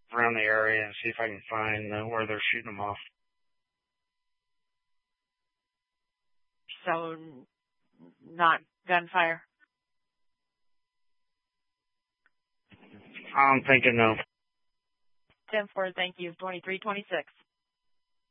around the area and see if I can find where they're shooting them off. So, not gunfire? I'm thinking no. 10-4, thank you. 2326.